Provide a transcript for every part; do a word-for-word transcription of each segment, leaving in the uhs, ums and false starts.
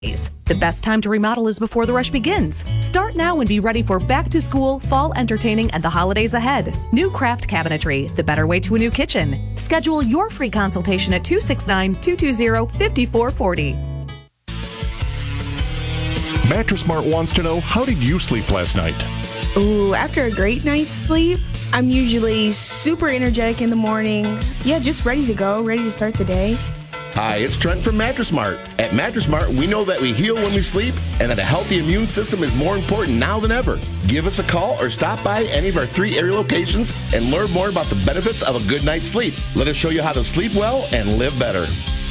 The best time to remodel is before the rush begins. Start now and be ready for back to school, fall entertaining, and the holidays ahead. New Craft Cabinetry, the better way to a new kitchen. Schedule your free consultation at two six nine, two two zero, five four four zero. Mattress Mart wants to know, how did you sleep last night? Ooh, after a great night's sleep, I'm usually super energetic in the morning. Yeah, just ready to go, ready to start the day. Hi, it's Trent from Mattress Mart. At Mattress Mart, we know that we heal when we sleep and that a healthy immune system is more important now than ever. Give us a call or stop by any of our three area locations and learn more about the benefits of a good night's sleep. Let us show you how to sleep well and live better.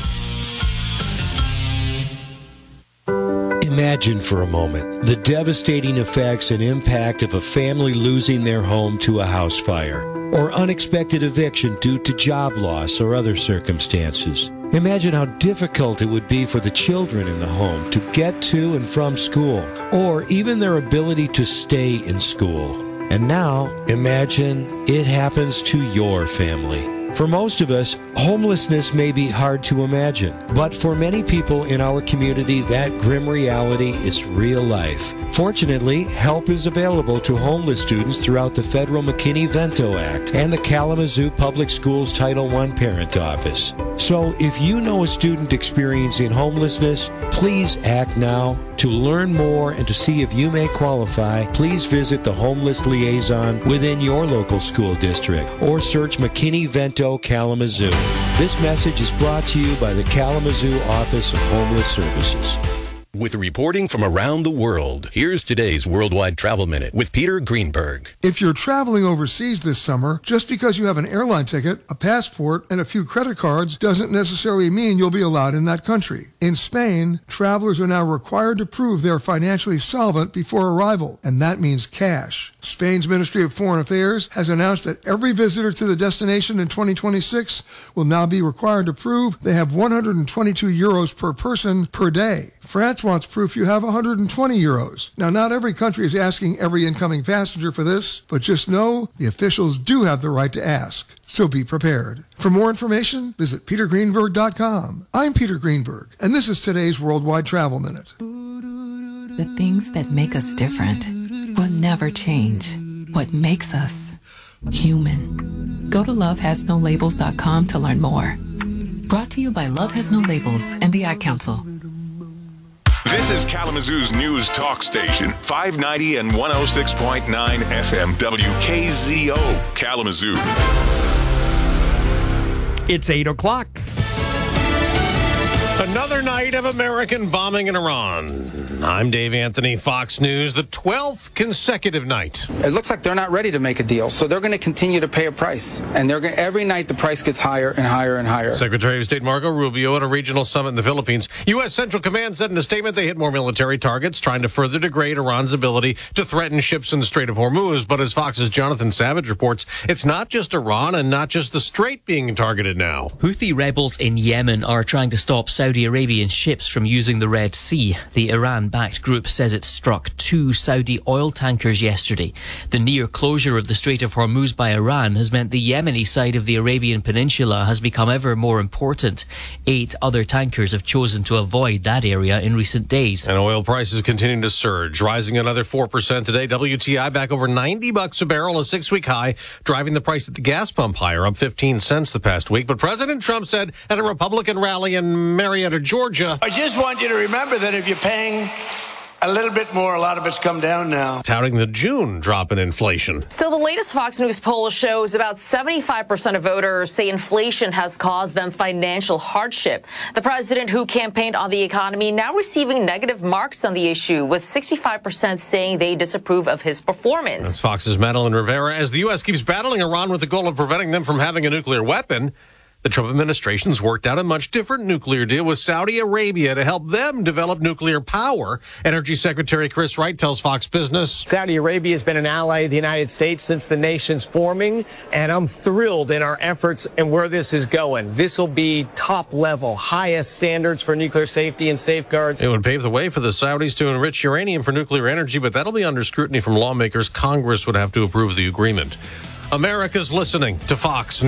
Imagine for a moment the devastating effects and impact of a family losing their home to a house fire or unexpected eviction due to job loss or other circumstances. Imagine how difficult it would be for the children in the home to get to and from school, or even their ability to stay in school. And now, imagine it happens to your family. For most of us, homelessness may be hard to imagine, but for many people in our community, that grim reality is real life. Fortunately, help is available to homeless students throughout the federal McKinney-Vento Act and the Kalamazoo Public Schools Title one Parent Office. So if you know a student experiencing homelessness, please act now. To learn more and to see if you may qualify, please visit the Homeless Liaison within your local school district or search McKinney-Vento Kalamazoo. This message is brought to you by the Kalamazoo Office of Homeless Services. With reporting from around the world, here's today's Worldwide Travel Minute with Peter Greenberg. If you're traveling overseas this summer, just because you have an airline ticket, a passport, and a few credit cards doesn't necessarily mean you'll be allowed in that country. In Spain, travelers are now required to prove they're financially solvent before arrival, and that means cash. Spain's Ministry of Foreign Affairs has announced that every visitor to the destination in twenty twenty-six will now be required to prove they have one hundred twenty-two euros per person per day. France wants proof you have one hundred twenty euros. Now, not every country is asking every incoming passenger for this, but just know the officials do have the right to ask. So be prepared. For more information, visit peter greenberg dot com. I'm Peter Greenberg, and this is today's Worldwide Travel Minute. The things that make us different will never change. What makes us human. Go to love has no labels dot com to learn more. Brought to you by Love Has No Labels and the Ad Council. This is Kalamazoo's news talk station, five ninety and one oh six point nine F M W K Z O, Kalamazoo. It's eight o'clock. Another night of American bombing in Iran. I'm Dave Anthony, Fox News, the twelfth consecutive night. It looks like they're not ready to make a deal, so they're going to continue to pay a price. And they're going every night the price gets higher and higher and higher. Secretary of State Marco Rubio at a regional summit in the Philippines. U S. Central Command said in a statement they hit more military targets, trying to further degrade Iran's ability to threaten ships in the Strait of Hormuz. But as Fox's Jonathan Savage reports, it's not just Iran and not just the Strait being targeted now. Houthi rebels in Yemen are trying to stop Saudi Arabian ships from using the Red Sea. The Iran-backed group says it struck two Saudi oil tankers yesterday. The near closure of the Strait of Hormuz by Iran has meant the Yemeni side of the Arabian Peninsula has become ever more important. Eight other tankers have chosen to avoid that area in recent days. And oil prices continue to surge, rising another four percent today. W T I back over ninety bucks a barrel, a six-week high, driving the price at the gas pump higher, up fifteen cents the past week. But President Trump said at a Republican rally in Marietta, Georgia, I just want you to remember that if you're paying a little bit more, a lot of it's come down now. touting the June drop in inflation. So the latest Fox News poll shows about seventy-five percent of voters say inflation has caused them financial hardship. The president, who campaigned on the economy, now receiving negative marks on the issue, with sixty-five percent saying they disapprove of his performance. That's Fox's Madeline Rivera. As the U S keeps battling Iran with the goal of preventing them from having a nuclear weapon, the Trump administration's worked out a much different nuclear deal with Saudi Arabia to help them develop nuclear power. Energy Secretary Chris Wright tells Fox Business, Saudi Arabia has been an ally of the United States since the nation's forming, and I'm thrilled in our efforts and where this is going. This will be top level, highest standards for nuclear safety and safeguards. It would pave the way for the Saudis to enrich uranium for nuclear energy, but that'll be under scrutiny from lawmakers. Congress would have to approve the agreement. America's listening to Fox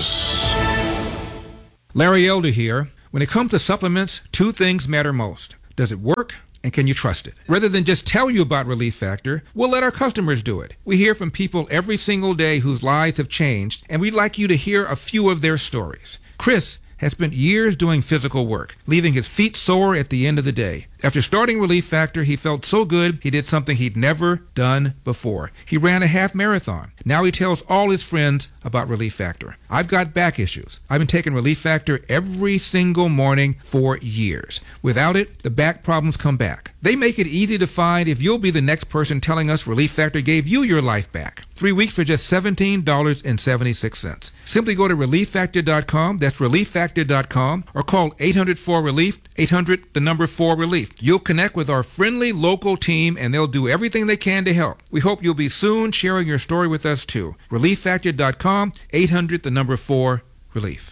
News. Larry Elder here. When it comes to supplements, two things matter most: Does it work? And can you trust it? Rather than just tell you about Relief Factor, we'll let our customers do it. We hear from people every single day whose lives have changed, and we'd like you to hear a few of their stories. Chris has spent years doing physical work, leaving his feet sore at the end of the day. After starting Relief Factor, he felt so good he did something he'd never done before. He ran a half marathon. Now he tells all his friends about Relief Factor. I've got back issues. I've been taking Relief Factor every single morning for years. Without it, the back problems come back. They make it easy to find if you'll be the next person telling us Relief Factor gave you your life back. Three weeks for just seventeen dollars and seventy-six cents. Simply go to relief factor dot com, that's relief factor dot com, or call eight hundred four relief, eight hundred the number four relief. You'll connect with our friendly local team and they'll do everything they can to help. We hope you'll be soon sharing your story with us too. relief factor dot com, eight hundred the number four relief.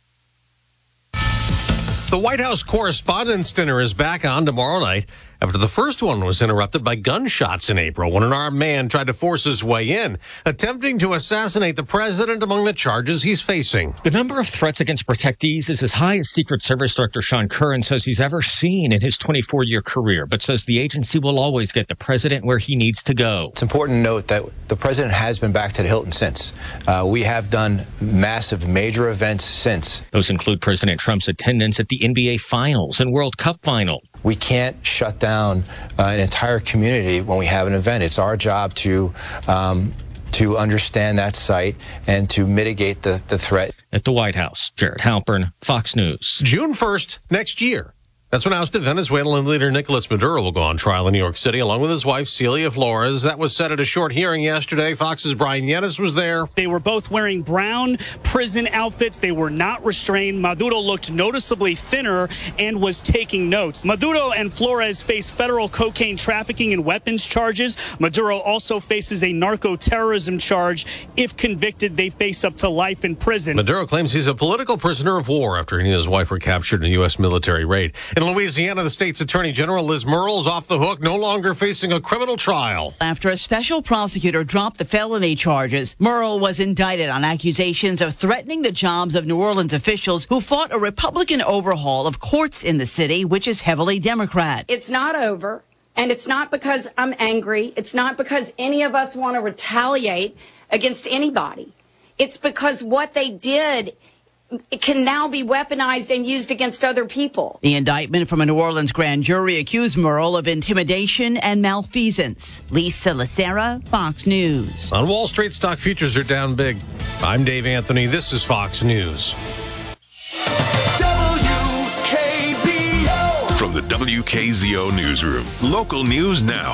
The White House Correspondents' Dinner is back on tomorrow night after the first one was interrupted by gunshots in April when an armed man tried to force his way in, attempting to assassinate the president among the charges he's facing. The number of threats against protectees is as high as Secret Service Director Sean Curran says he's ever seen in his twenty-four-year career, but says the agency will always get the president where he needs to go. It's important to note that the president has been back to the Hilton since. Uh, we have done massive, major events since. Those include President Trump's attendance at the N B A Finals and World Cup Final. We can't shut down uh, an entire community when we have an event. It's our job to um, to understand that site and to mitigate the, the threat. At the White House, Jared Halpern, Fox News. June first next year. That's when ousted Venezuelan leader Nicolas Maduro will go on trial in New York City, along with his wife, Celia Flores. That was set at a short hearing yesterday. Fox's Brian Yennis was there. They were both wearing brown prison outfits. They were not restrained. Maduro looked noticeably thinner and was taking notes. Maduro and Flores face federal cocaine trafficking and weapons charges. Maduro also faces a narco-terrorism charge. If convicted, they face up to life in prison. Maduro claims he's a political prisoner of war after he and his wife were captured in a U S military raid. In Louisiana, the state's Attorney General Liz Murrell's off the hook, no longer facing a criminal trial. After a special prosecutor dropped the felony charges, Murrell was indicted on accusations of threatening the jobs of New Orleans officials who fought a Republican overhaul of courts in the city, which is heavily Democrat. It's not over, and it's not because I'm angry. It's not because any of us want to retaliate against anybody. It's because what they did, it can now be weaponized and used against other people. The indictment from a New Orleans grand jury accused Murrell of intimidation and malfeasance. Lisa Lacera, Fox News. On Wall Street, stock futures are down big. I'm Dave Anthony. This is Fox News. W K Z O. From the W K Z O newsroom, local news now.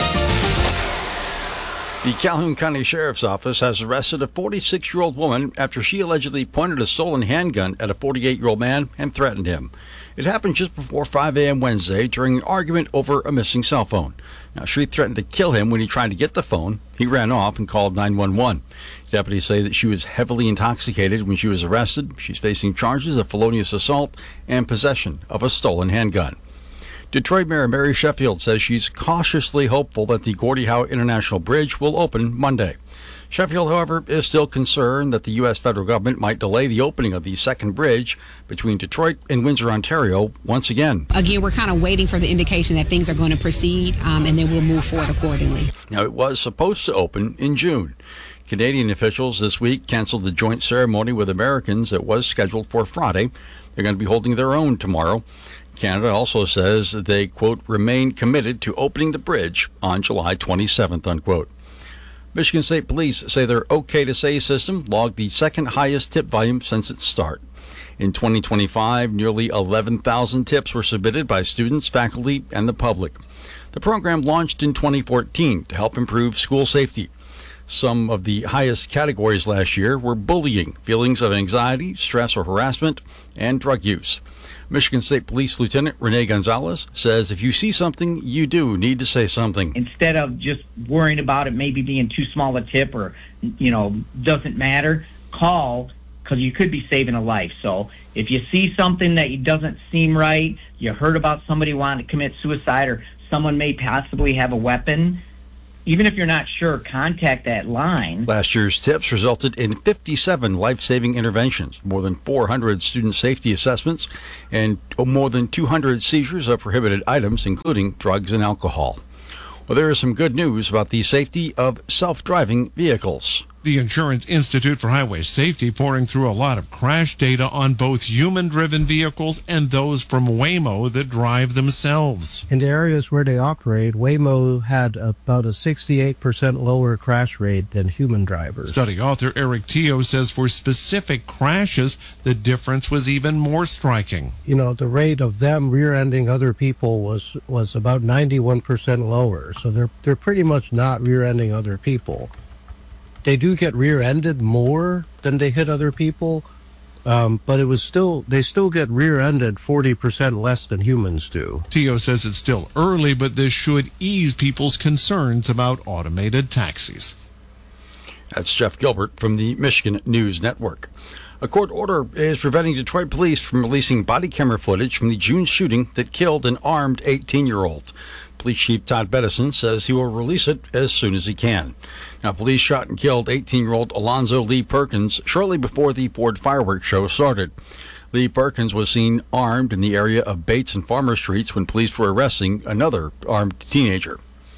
The Calhoun County Sheriff's Office has arrested a forty-six-year-old woman after she allegedly pointed a stolen handgun at a forty-eight-year-old man and threatened him. It happened just before five a.m. Wednesday during an argument over a missing cell phone. Now, she threatened to kill him when he tried to get the phone. He ran off and called nine one one. Deputies say that she was heavily intoxicated when she was arrested. She's facing charges of felonious assault and possession of a stolen handgun. Detroit Mayor Mary Sheffield says she's cautiously hopeful that the Gordie Howe International Bridge will open Monday. Sheffield, however, is still concerned that the U S federal government might delay the opening of the second bridge between Detroit and Windsor, Ontario, once again. Again, we're kind of waiting for the indication that things are going to proceed, um, and then we'll move forward accordingly. Now, it was supposed to open in June. Canadian officials this week canceled the joint ceremony with Americans that was scheduled for Friday. They're going to be holding their own tomorrow. Canada also says that they, quote, remain committed to opening the bridge on July twenty-seventh, unquote. Michigan State Police say their OK to Say system logged the second highest tip volume since its start. In twenty twenty-five, nearly eleven thousand tips were submitted by students, faculty, and the public. The program launched in twenty fourteen to help improve school safety. Some of the highest categories last year were bullying, feelings of anxiety, stress or harassment, and drug use. Michigan State Police Lieutenant Renee Gonzalez says if you see something, you do need to say something. Instead of just worrying about it maybe being too small a tip or, you know, doesn't matter, call, because you could be saving a life. So if you see something that doesn't seem right, you heard about somebody wanting to commit suicide or someone may possibly have a weapon, even if you're not sure, contact that line. Last year's tips resulted in fifty-seven life-saving interventions, more than four hundred student safety assessments, and more than two hundred seizures of prohibited items, including drugs and alcohol. Well, there is some good news about the safety of self-driving vehicles. The Insurance Institute for Highway Safety pouring through a lot of crash data on both human-driven vehicles and those from Waymo that drive themselves. In the areas where they operate, Waymo had about a sixty-eight percent lower crash rate than human drivers. Study author Eric Teo says for specific crashes, the difference was even more striking. You know, the rate of them rear-ending other people was, was about ninety-one percent lower, so they're, they're pretty much not rear-ending other people. They do get rear-ended more than they hit other people, um, but it was still they still get rear-ended forty percent less than humans do. Teo says it's still early, but this should ease people's concerns about automated taxis. That's Jeff Gilbert from the Michigan News Network. A court order is preventing Detroit police from releasing body camera footage from the June shooting that killed an armed eighteen-year-old. Police Chief Todd Bettison says he will release it as soon as he can. Now, police shot and killed eighteen-year-old Alonzo Lee Perkins shortly before the Ford fireworks show started. Lee Perkins was seen armed in the area of Bates and Farmer Streets when police were arresting another armed teenager.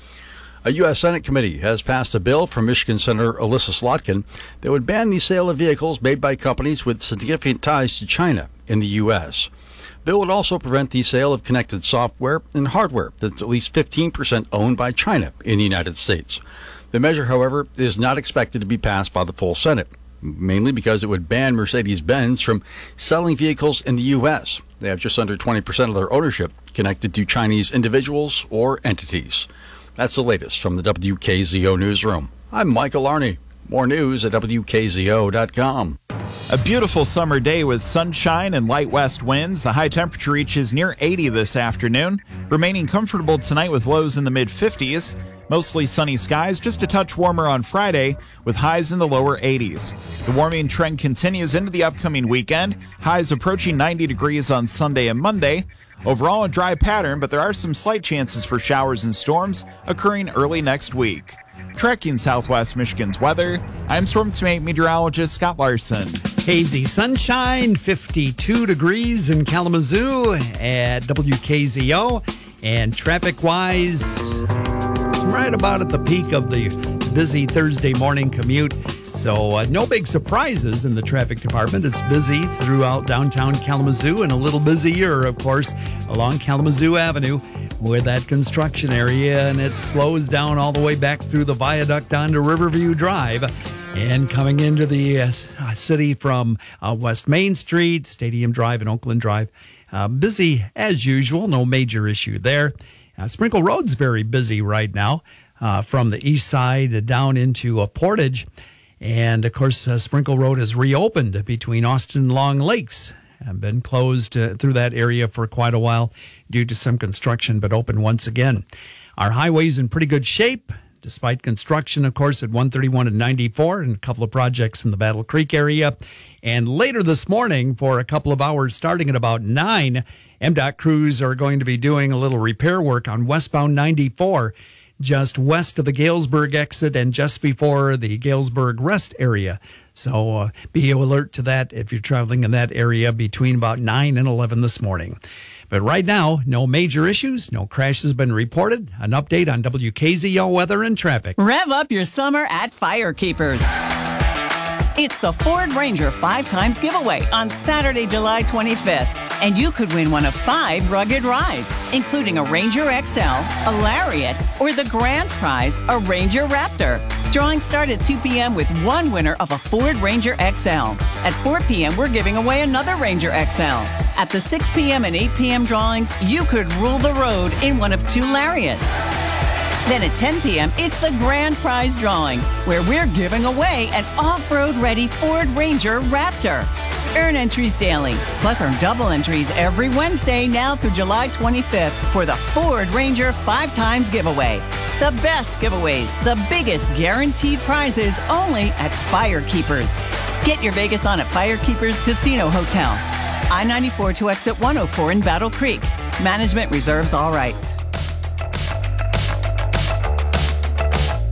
A U S Senate committee has passed a bill from Michigan Senator Alyssa Slotkin that would ban the sale of vehicles made by companies with significant ties to China in the U S The bill would also prevent the sale of connected software and hardware that's at least fifteen percent owned by China in the United States. The measure, however, is not expected to be passed by the full Senate, mainly because it would ban Mercedes-Benz from selling vehicles in the U S They have just under twenty percent of their ownership connected to Chinese individuals or entities. That's the latest from the W K Z O Newsroom. I'm Michael Arney. More news at W K Z O dot com. A beautiful summer day with sunshine and light west winds. The high temperature reaches near eighty this afternoon, remaining comfortable tonight with lows in the mid fifties. Mostly sunny skies, just a touch warmer on Friday with highs in the lower eighties. The warming trend continues into the upcoming weekend. Highs approaching ninety degrees on Sunday and Monday. Overall, a dry pattern, but there are some slight chances for showers and storms occurring early next week. Tracking Southwest Michigan's weather, I'm Storm Team meteorologist Scott Larson. Hazy sunshine, fifty-two degrees in Kalamazoo at W K Z O. And traffic-wise, right about at the peak of the busy Thursday morning commute. So uh, no big surprises in the traffic department. It's busy throughout downtown Kalamazoo and a little busier, of course, along Kalamazoo Avenue with that construction area. And it slows down all the way back through the viaduct onto Riverview Drive. And coming into the uh, city from uh, West Main Street, Stadium Drive, and Oakland Drive. Uh, busy as usual. No major issue there. Uh, Sprinkle Road's very busy right now uh, from the east side down into uh, Portage. And, of course, uh, Sprinkle Road is reopened between Austin and Long Lakes. Have been closed uh, through that area for quite a while due to some construction, but open once again. Our highway's in pretty good shape, despite construction, of course, at one thirty-one and ninety-four, and a couple of projects in the Battle Creek area. And later this morning, for a couple of hours, starting at about nine, M DOT crews are going to be doing a little repair work on westbound ninety-four, just west of the Galesburg exit and just before the Galesburg rest area. So uh, be alert to that if you're traveling in that area between about nine and eleven this morning. But right now, no major issues, no crashes have been reported. An update on W K Z O weather and traffic. Rev up your summer at Firekeepers. It's the Ford Ranger Five Times Giveaway on Saturday, July twenty-fifth. And you could win one of five rugged rides, including a Ranger X L, a Lariat, or the grand prize, a Ranger Raptor. Drawings start at two p.m. with one winner of a Ford Ranger X L. At four p.m., we're giving away another Ranger X L. At the six p.m. and eight p.m. drawings, you could rule the road in one of two Lariats. Then at ten p.m., it's the grand prize drawing, where we're giving away an off-road ready Ford Ranger Raptor. Earn entries daily, plus earn double entries every Wednesday now through July twenty-fifth for the Ford Ranger Five Times Giveaway. The best giveaways, the biggest guaranteed prizes, only at Firekeepers. Get your Vegas on at Firekeepers Casino Hotel. I ninety-four to exit one oh four in Battle Creek. Management reserves all rights.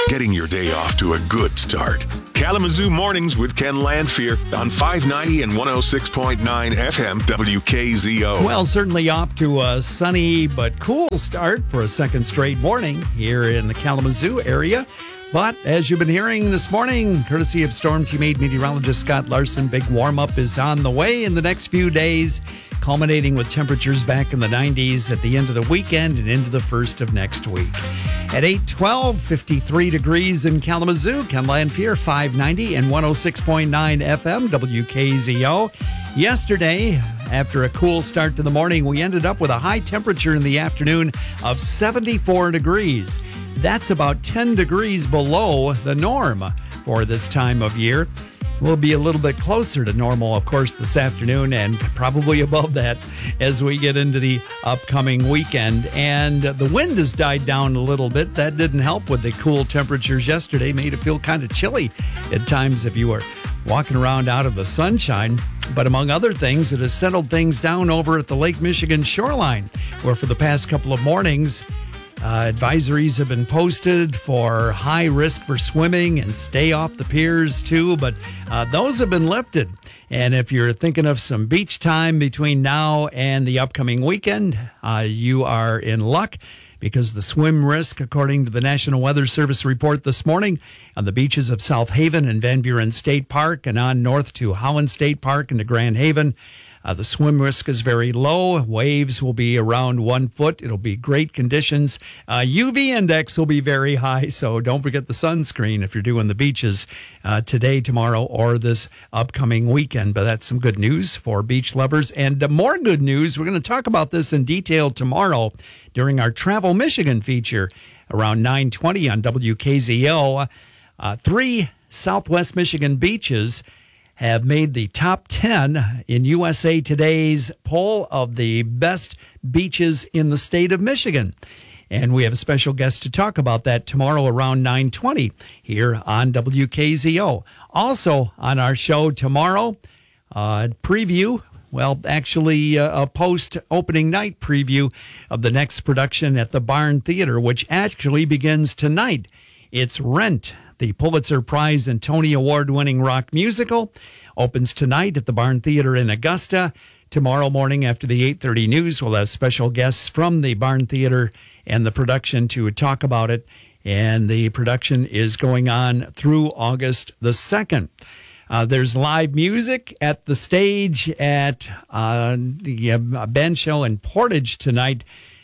getting your day off to a good start. Kalamazoo Mornings with Ken Landfear on five ninety and one oh six point nine F M W K Z O. Well, certainly off to a sunny but cool start for a second straight morning here in the Kalamazoo area. But as you've been hearing this morning, courtesy of Storm Team eight meteorologist Scott Larson, big warm-up is on the way in the next few days, culminating with temperatures back in the nineties at the end of the weekend and into the first of next week. At eight twelve, fifty-three degrees in Kalamazoo. Ken Landfear, five ninety and one oh six point nine F M, W K Z O. Yesterday, after a cool start to the morning, we ended up with a high temperature in the afternoon of seventy-four degrees. That's about ten degrees below the norm for this time of year. We'll be a little bit closer to normal, of course, this afternoon, and probably above that as we get into the upcoming weekend. And the wind has died down a little bit. That didn't help with the cool temperatures yesterday. Made it feel kind of chilly at times if you were walking around out of the sunshine. But among other things, it has settled things down over at the Lake Michigan shoreline, where for the past couple of mornings, Uh, advisories have been posted for high risk for swimming and stay off the piers too, but uh, those have been lifted. And if you're thinking of some beach time between now and the upcoming weekend, uh, you are in luck, because the swim risk, according to the National Weather Service report this morning, on the beaches of South Haven and Van Buren State Park and on north to Holland State Park and to Grand Haven, Uh, the swim risk is very low. Waves will be around one foot. It'll be great conditions. Uh, U V index will be very high, so don't forget the sunscreen if you're doing the beaches uh, today, tomorrow, or this upcoming weekend. But that's some good news for beach lovers. And uh, more good news, we're going to talk about this in detail tomorrow during our Travel Michigan feature around nine twenty on W K Z O. Uh, three Southwest Michigan beaches have made the top ten in U S A Today's poll of the best beaches in the state of Michigan. And we have a special guest to talk about that tomorrow around nine twenty here on W K Z O. Also on our show tomorrow, uh, preview, well, actually uh, a post-opening night preview of the next production at the Barn Theater, which actually begins tonight. It's Rent, the Pulitzer Prize and Tony Award-winning rock musical, opens tonight at the Barn Theater in Augusta. Tomorrow morning after the eight thirty news, we'll have special guests from the Barn Theater and the production to talk about it. And the production is going on through August the second. Uh, there's live music at the stage at uh, the uh, band shell in Portage tonight.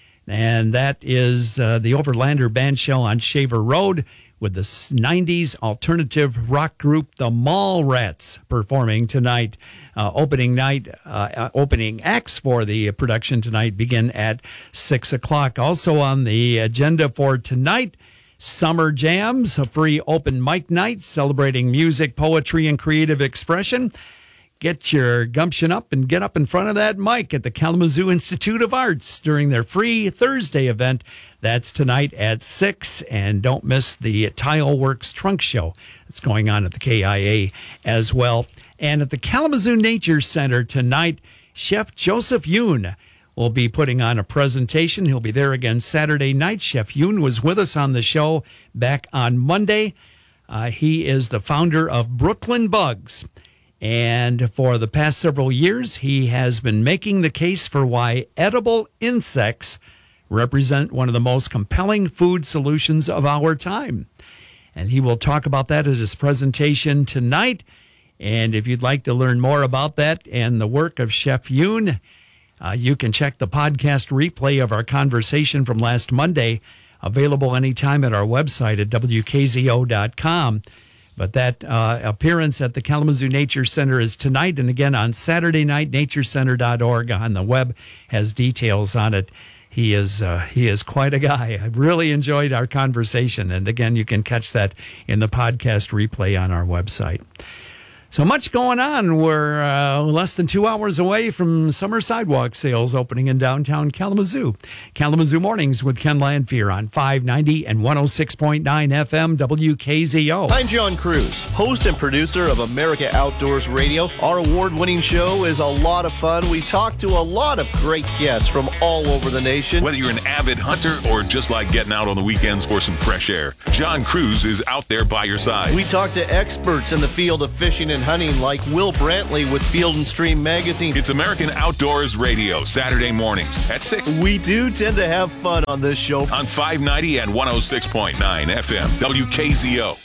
And that is uh, the Overlander Band Shell on Shaver Road, with the nineties alternative rock group the Mallrats performing tonight. Uh, opening night, uh, opening acts for the production tonight begin at six o'clock. Also on the agenda for tonight, Summer Jams, a free open mic night celebrating music, poetry, and creative expression. Get your gumption up and get up in front of that mic at the Kalamazoo Institute of Arts during their free Thursday event. That's tonight at six. And don't miss the Tile Works Trunk Show that's going on at the K I A as well. And at the Kalamazoo Nature Center tonight, Chef Joseph Yoon will be putting on a presentation. He'll be there again Saturday night. Chef Yoon was with us on the show back on Monday. Uh, he is the founder of Brooklyn Bugs. And for the past several years, he has been making the case for why edible insects represent one of the most compelling food solutions of our time. And he will talk about that at his presentation tonight. And if you'd like to learn more about that and the work of Chef Yoon, uh, you can check the podcast replay of our conversation from last Monday, available anytime at our website at W K Z O dot com. But that uh, appearance at the Kalamazoo Nature Center is tonight. And again, on Saturday night, nature center dot org on the web has details on it. He is uh, he is quite a guy. I really enjoyed our conversation. And again, you can catch that in the podcast replay on our website. So much going on. We're uh, less than two hours away from summer sidewalk sales opening in downtown Kalamazoo. Kalamazoo Mornings with Ken Landfear on five ninety and one oh six point nine F M W K Z O. I'm John Cruz, host and producer of America Outdoors Radio. Our award-winning show is a lot of fun. We talk to a lot of great guests from all over the nation. Whether you're an avid hunter or just like getting out on the weekends for some fresh air, John Cruz is out there by your side. We talk to experts in the field of fishing and hunting like Will Brantley with Field and Stream Magazine. It's American Outdoors Radio, Saturday mornings at six. We do tend to have fun on this show. On five ninety and one oh six point nine F M, W K Z O.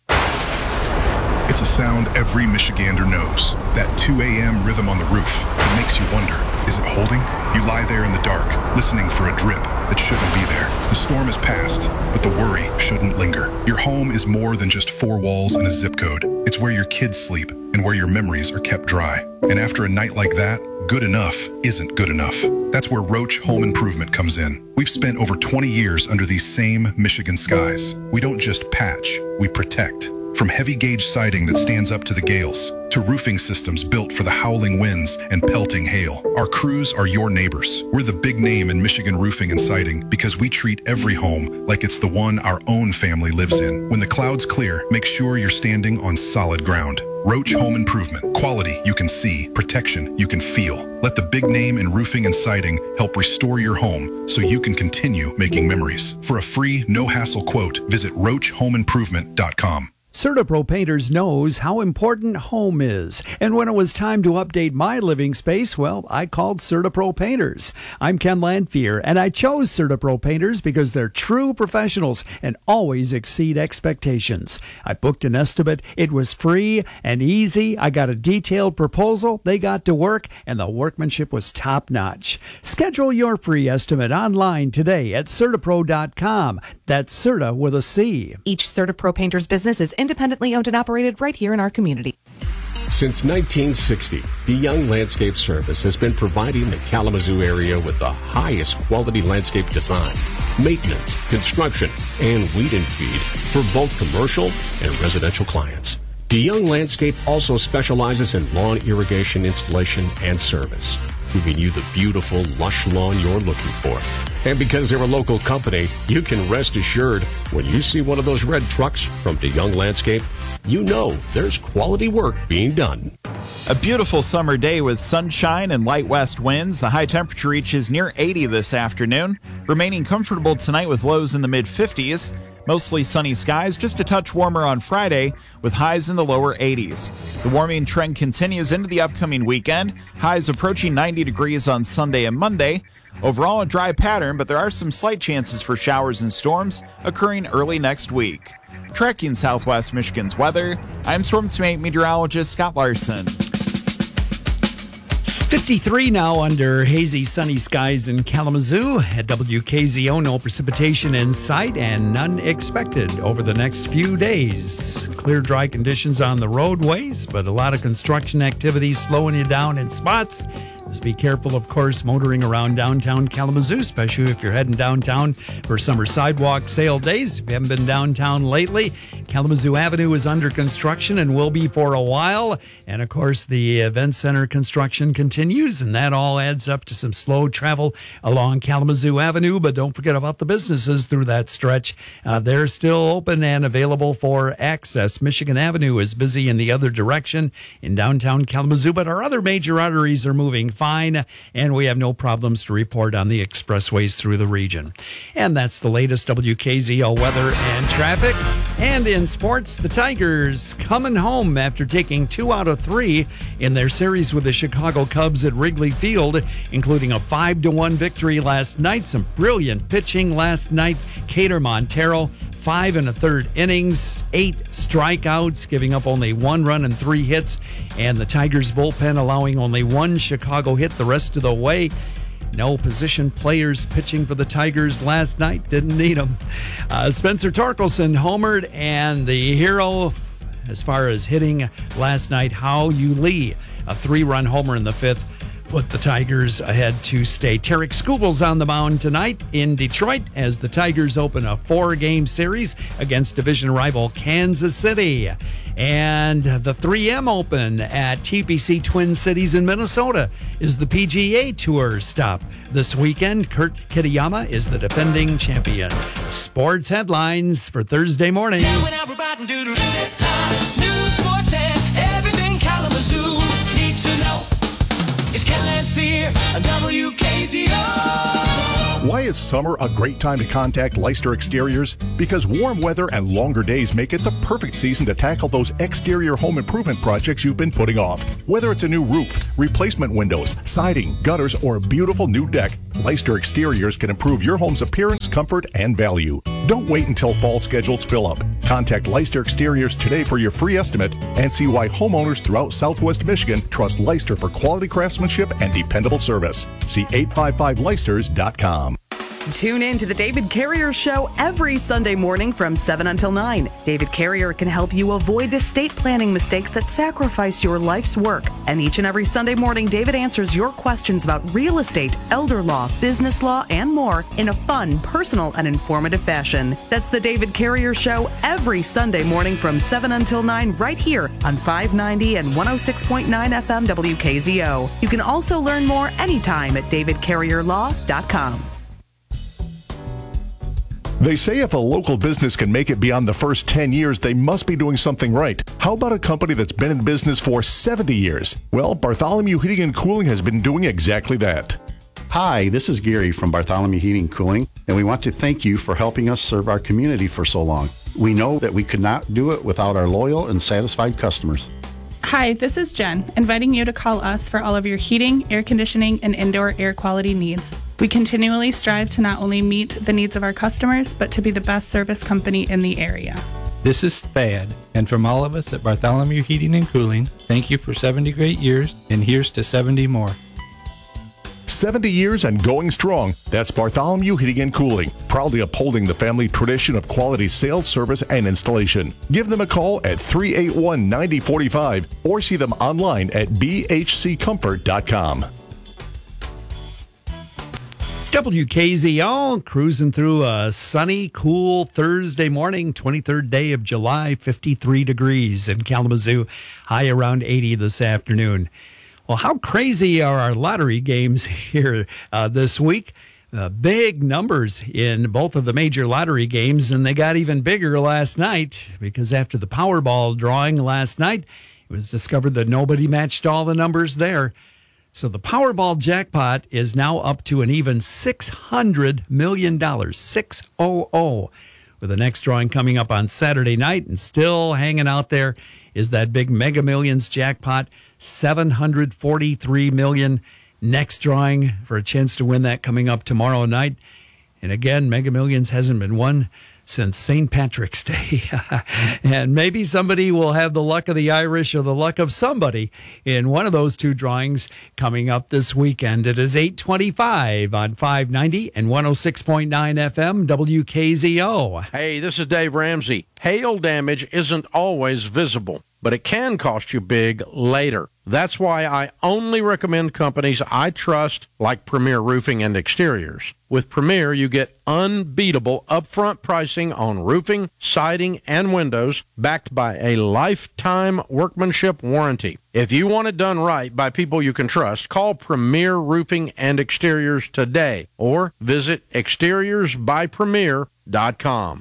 It's a sound every Michigander knows. That two a.m. rhythm on the roof. It makes you wonder, is it holding? You lie there in the dark, listening for a drip that shouldn't be there. The storm has passed, but the worry shouldn't linger. Your home is more than just four walls and a zip code. It's where your kids sleep and where your memories are kept dry. And after a night like that, good enough isn't good enough. That's where Roach Home Improvement comes in. We've spent over twenty years under these same Michigan skies. We don't just patch, we protect. From heavy gauge siding that stands up to the gales, to roofing systems built for the howling winds and pelting hail, our crews are your neighbors. We're the big name in Michigan roofing and siding because we treat every home like it's the one our own family lives in. When the clouds clear, make sure you're standing on solid ground. Roach Home Improvement. Quality you can see, protection you can feel. Let the big name in roofing and siding help restore your home so you can continue making memories. For a free, no-hassle quote, visit roach home improvement dot com. CertaPro Painters knows how important home is. And when it was time to update my living space, well, I called CertaPro Painters. I'm Ken Landfear, and I chose CertaPro Painters because they're true professionals and always exceed expectations. I booked an estimate. It was free and easy. I got a detailed proposal. They got to work, and the workmanship was top-notch. Schedule your free estimate online today at Certapro dot com. That's Certa with a C. Each CertaPro Painters business is independently owned and operated right here in our community. Since nineteen sixty, DeYoung Landscape Service has been providing the Kalamazoo area with the highest quality landscape design, maintenance, construction, and weed and feed for both commercial and residential clients. DeYoung Landscape also specializes in lawn irrigation installation and service, giving you the beautiful, lush lawn you're looking for. And because they're a local company, you can rest assured when you see one of those red trucks from DeYoung Landscape, you know there's quality work being done. A beautiful summer day with sunshine and light west winds. The high temperature reaches near eighty this afternoon, remaining comfortable tonight with lows in the mid fifties. Mostly sunny skies, just a touch warmer on Friday with highs in the lower eighties. The warming trend continues into the upcoming weekend. Highs approaching ninety degrees on Sunday and Monday. Overall, a dry pattern, but there are some slight chances for showers and storms occurring early next week. Tracking Southwest Michigan's weather, I'm Storm Team meteorologist Scott Larson. fifty-three now under hazy sunny skies in Kalamazoo. At W K Z O, no precipitation in sight and none expected over the next few days. Clear, dry conditions on the roadways, but a lot of construction activity slowing you down in spots. Just be careful, of course, motoring around downtown Kalamazoo, especially if you're heading downtown for summer sidewalk sale days. If you haven't been downtown lately, Kalamazoo Avenue is under construction and will be for a while. And, of course, the event center construction continues, and that all adds up to some slow travel along Kalamazoo Avenue. But don't forget about the businesses through that stretch. Uh, they're still open and available for access. Michigan Avenue is busy in the other direction in downtown Kalamazoo, but our other major arteries are moving fine, and we have no problems to report on the expressways through the region. And that's the latest W K Z O weather and traffic. And in sports, the Tigers coming home after taking two out of three in their series with the Chicago Cubs at Wrigley Field, including a five to one victory last night. Some brilliant pitching last night. Cater Montero, five and a third innings, eight strikeouts, giving up only one run and three hits, and the Tigers bullpen allowing only one Chicago hit the rest of the way. No position players pitching for the Tigers last night. Didn't need them. Uh, Spencer Torkelson homered, and the hero as far as hitting last night, Hao Yu Lee, a three-run homer in the fifth put the Tigers ahead to stay. Tarek Skubal's on the mound tonight in Detroit as the Tigers open a four-game series against division rival Kansas City. And the three M Open at T P C Twin Cities in Minnesota is the P G A Tour stop. This weekend, Kurt Kitayama is the defending champion. Sports headlines for Thursday morning. Yeah, when I'm riding, doodle, news, sports, and everything Kalamazoo needs to know. It's Ken Lanphier on W K Z O. Why is summer a great time to contact Leicester Exteriors? Because warm weather and longer days make it the perfect season to tackle those exterior home improvement projects you've been putting off. Whether it's a new roof, replacement windows, siding, gutters, or a beautiful new deck, Leicester Exteriors can improve your home's appearance, comfort, and value. Don't wait until fall schedules fill up. Contact Leicester Exteriors today for your free estimate and see why homeowners throughout Southwest Michigan trust Leicester for quality craftsmanship and dependable service. See eight five five leicesters dot com. Tune in to the David Carrier Show every Sunday morning from seven until nine. David Carrier can help you avoid estate planning mistakes that sacrifice your life's work. And each and every Sunday morning, David answers your questions about real estate, elder law, business law, and more in a fun, personal, and informative fashion. That's the David Carrier Show every Sunday morning from seven until nine right here on five ninety and one oh six point nine F M W K Z O. You can also learn more anytime at david carrier law dot com. They say if a local business can make it beyond the first ten years, they must be doing something right. How about a company that's been in business for seventy years? Well, Bartholomew Heating and Cooling has been doing exactly that. Hi, this is Gary from Bartholomew Heating and Cooling, and we want to thank you for helping us serve our community for so long. We know that we could not do it without our loyal and satisfied customers. Hi, this is Jen, inviting you to call us for all of your heating, air conditioning, and indoor air quality needs. We continually strive to not only meet the needs of our customers, but to be the best service company in the area. This is Thad, and from all of us at Bartholomew Heating and Cooling, thank you for seventy great years, and here's to seventy more. seventy years and going strong. That's Bartholomew Heating and Cooling, proudly upholding the family tradition of quality sales, service, and installation. Give them a call at three eight one, nine oh four five or see them online at b h c comfort dot com. W K Z O cruising through a sunny, cool Thursday morning, twenty-third day of July, fifty-three degrees in Kalamazoo, high around eighty this afternoon. Well, how crazy are our lottery games here uh, this week? Uh, big numbers in both of the major lottery games, and they got even bigger last night because after the Powerball drawing last night, it was discovered that nobody matched all the numbers there. So the Powerball jackpot is now up to an even six hundred million dollars, six hundred, with the next drawing coming up on Saturday night. And still hanging out there is that big Mega Millions jackpot, seven hundred forty-three million dollars. Next drawing for a chance to win that coming up tomorrow night. And again, Mega Millions hasn't been won since Saint Patrick's Day. And maybe somebody will have the luck of the Irish or the luck of somebody in one of those two drawings coming up this weekend. It is eight twenty-five on five ninety and one oh six point nine F M W K Z O. Hey, this is Dave Ramsey. Hail damage isn't always visible, but it can cost you big later. That's why I only recommend companies I trust, like Premier Roofing and Exteriors. With Premier, you get unbeatable upfront pricing on roofing, siding, and windows, backed by a lifetime workmanship warranty. If you want it done right by people you can trust, call Premier Roofing and Exteriors today, or visit exteriors by premier dot com.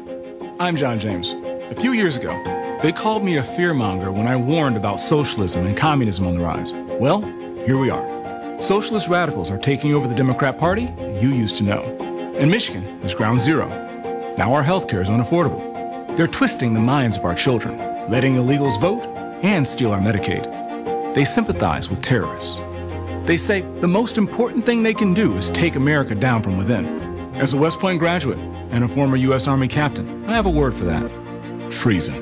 I'm John James. A few years ago, they called me a fearmonger when I warned about socialism and communism on the rise. Well, here we are. Socialist radicals are taking over the Democrat Party you used to know. And Michigan is ground zero. Now our health care is unaffordable. They're twisting the minds of our children, letting illegals vote and steal our Medicaid. They sympathize with terrorists. They say the most important thing they can do is take America down from within. As a West Point graduate and a former U S Army captain, I have a word for that. Treason.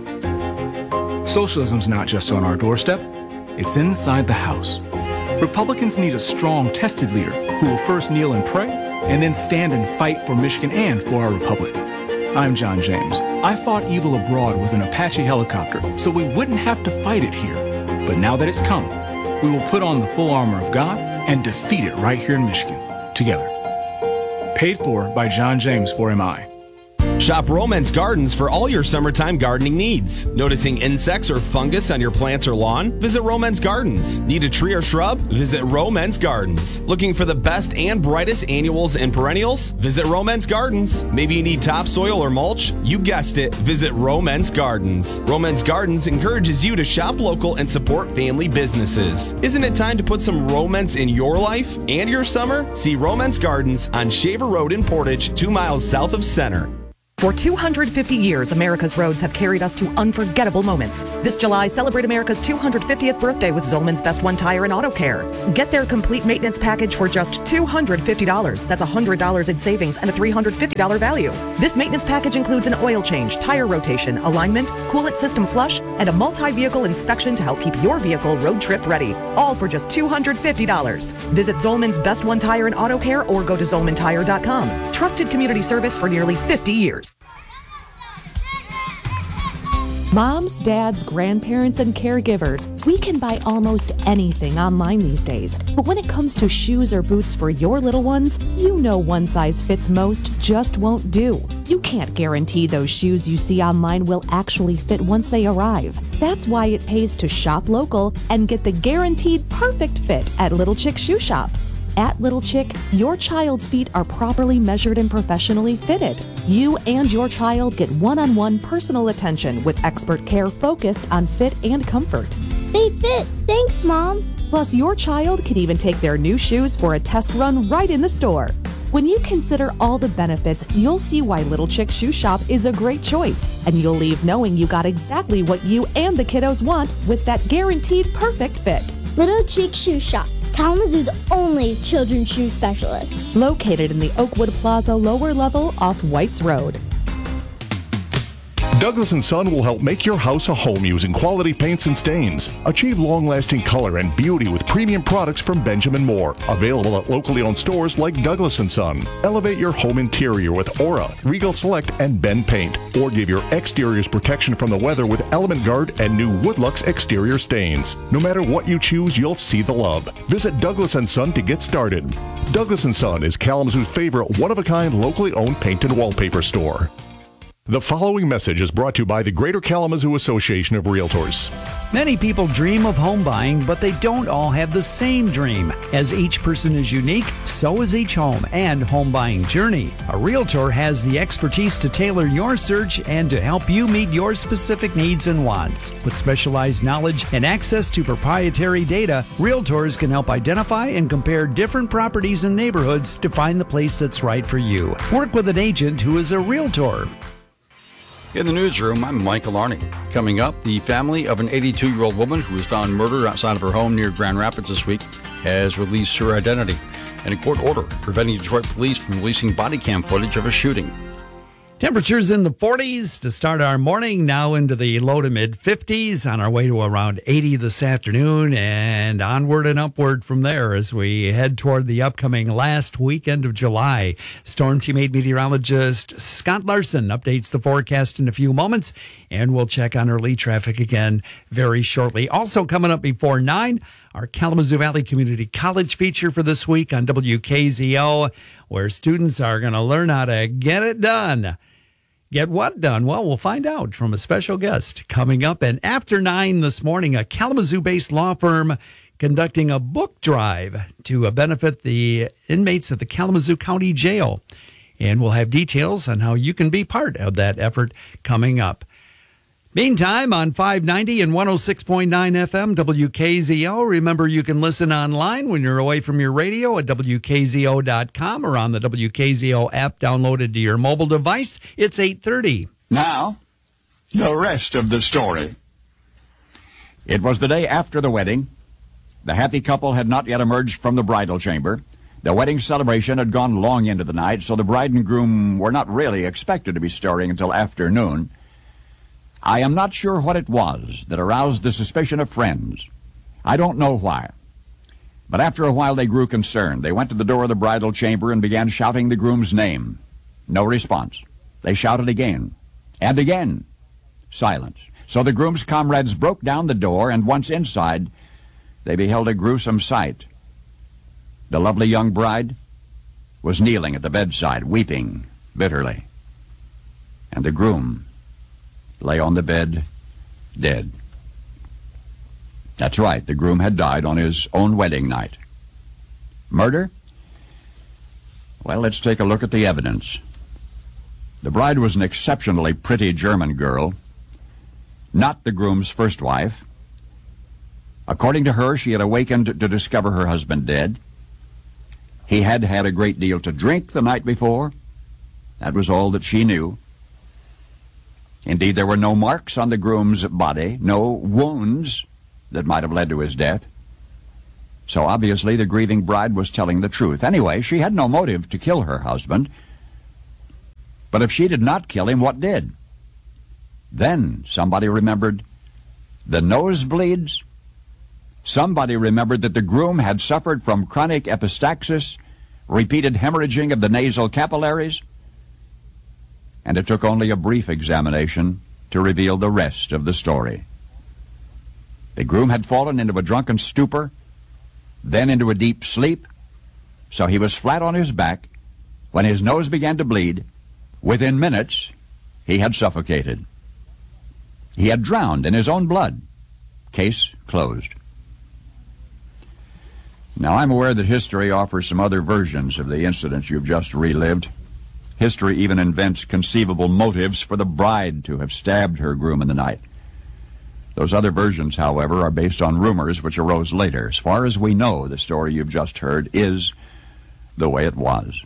Socialism's not just on our doorstep, it's inside the house. Republicans need a strong, tested leader who will first kneel and pray, and then stand and fight for Michigan and for our republic. I'm John James. I fought evil abroad with an Apache helicopter so we wouldn't have to fight it here. But now that it's come, we will put on the full armor of God and defeat it right here in Michigan, together. Paid for by John James for M I. Shop Romance Gardens for all your summertime gardening needs. Noticing insects or fungus on your plants or lawn? Visit Romance Gardens. Need a tree or shrub? Visit Romance Gardens. Looking for the best and brightest annuals and perennials? Visit Romance Gardens. Maybe you need topsoil or mulch? You guessed it. Visit Romance Gardens. Romance Gardens encourages you to shop local and support family businesses. Isn't it time to put some romance in your life and your summer? See Romance Gardens on Shaver Road in Portage, two miles south of Center. For two hundred fifty years, America's roads have carried us to unforgettable moments. This July, celebrate America's two hundred fiftieth birthday with Zolman's Best One Tire and Auto Care. Get their complete maintenance package for just two hundred fifty dollars. That's one hundred dollars in savings and a three hundred fifty dollars value. This maintenance package includes an oil change, tire rotation, alignment, coolant system flush, and a multi-vehicle inspection to help keep your vehicle road trip ready. All for just two hundred fifty dollars. Visit Zolman's Best One Tire and Auto Care or go to zolman tire dot com. Trusted community service for nearly fifty years. Moms, dads, grandparents, and caregivers, we can buy almost anything online these days. But when it comes to shoes or boots for your little ones, you know one size fits most just won't do. You can't guarantee those shoes you see online will actually fit once they arrive. That's why it pays to shop local and get the guaranteed perfect fit at Little Chick Shoe Shop. At Little Chick, your child's feet are properly measured and professionally fitted. You and your child get one-on-one personal attention with expert care focused on fit and comfort. They fit. Thanks, Mom. Plus, your child can even take their new shoes for a test run right in the store. When you consider all the benefits, you'll see why Little Chick Shoe Shop is a great choice, and you'll leave knowing you got exactly what you and the kiddos want with that guaranteed perfect fit. Little Chick Shoe Shop, Kalamazoo's only children's shoe specialist. Located in the Oakwood Plaza lower level off Whites Road. Douglas and Son will help make your house a home using quality paints and stains. Achieve long-lasting color and beauty with premium products from Benjamin Moore. Available at locally owned stores like Douglas and Son. Elevate your home interior with Aura, Regal Select, and Ben Paint. Or give your exteriors protection from the weather with Element Guard and new Woodlux exterior stains. No matter what you choose, you'll see the love. Visit Douglas and Son to get started. Douglas and Son is Kalamazoo's favorite one-of-a-kind locally owned paint and wallpaper store. The following message is brought to you by the Greater Kalamazoo Association of Realtors. Many people dream of home buying, but they don't all have the same dream. As each person is unique, so is each home and home buying journey. A realtor has the expertise to tailor your search and to help you meet your specific needs and wants. With specialized knowledge and access to proprietary data, realtors can help identify and compare different properties and neighborhoods to find the place that's right for you. Work with an agent who is a realtor. In the newsroom, I'm Michael Arney. Coming up, the family of an eighty-two-year-old woman who was found murdered outside of her home near Grand Rapids this week has released her identity, and a court order preventing Detroit police from releasing body cam footage of a shooting. Temperatures in the forties to start our morning, now into the low to mid fifties, on our way to around eighty this afternoon, and onward and upward from there as we head toward the upcoming last weekend of July. Storm Team eight meteorologist Scott Larson updates the forecast in a few moments, and we'll check on early traffic again very shortly. Also coming up before nine, our Kalamazoo Valley Community College feature for this week on W K Z O, where students are going to learn how to get it done. Get what done? Well, we'll find out from a special guest coming up. And after nine this morning, a Kalamazoo-based law firm conducting a book drive to benefit the inmates of the Kalamazoo County Jail. And we'll have details on how you can be part of that effort coming up. Meantime, on five ninety and one oh six point nine F M, W K Z O, remember you can listen online when you're away from your radio at W K Z O dot com or on the W K Z O app downloaded to your mobile device. It's eight thirty. Now, the rest of the story. It was the day after the wedding. The happy couple had not yet emerged from the bridal chamber. The wedding celebration had gone long into the night, so the bride and groom were not really expected to be stirring until afternoon. I am not sure what it was that aroused the suspicion of friends. I don't know why. But after a while they grew concerned. They went to the door of the bridal chamber and began shouting the groom's name. No response. They shouted again. And again. Silence. So the groom's comrades broke down the door, and once inside, they beheld a gruesome sight. the lovely young bride, was kneeling at the bedside, weeping bitterly. And the groom lay on the bed, dead. That's right, the groom had died on his own wedding night. Murder? Well, let's take a look at the evidence. The bride was an exceptionally pretty German girl, not the groom's first wife. According to her, she had awakened to discover her husband dead. He had had a great deal to drink the night before. That was all that she knew. Indeed, there were no marks on the groom's body, no wounds that might have led to his death. So obviously the grieving bride was telling the truth. Anyway, she had no motive to kill her husband. But if she did not kill him, what did? Then somebody remembered the nosebleeds. Somebody remembered that the groom had suffered from chronic epistaxis, repeated hemorrhaging of the nasal capillaries. And it took only a brief examination to reveal the rest of the story. The groom had fallen into a drunken stupor, then into a deep sleep, so he was flat on his back when his nose began to bleed. Within minutes, he had suffocated. He had drowned in his own blood. Case closed. Now, I'm aware that history offers some other versions of the incidents you've just relived. History even invents conceivable motives for the bride to have stabbed her groom in the night. Those other versions, however, are based on rumors which arose later. As far as we know, the story you've just heard is the way it was.